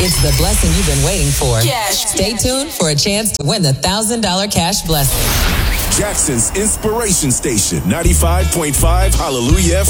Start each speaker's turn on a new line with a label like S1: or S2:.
S1: It's the blessing you've been waiting for. Yes. Stay tuned for a chance to win the $1,000 cash blessing.
S2: Jackson's Inspiration Station, 95.5 Hallelujah